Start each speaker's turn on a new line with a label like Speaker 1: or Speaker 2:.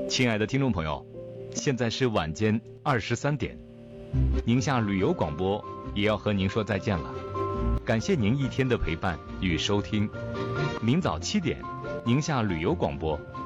Speaker 1: 亲爱的听众朋友，现在是晚间23点，宁夏旅游广播也要和您说再见了。感谢您一天的陪伴与收听。明早7点，宁夏旅游广播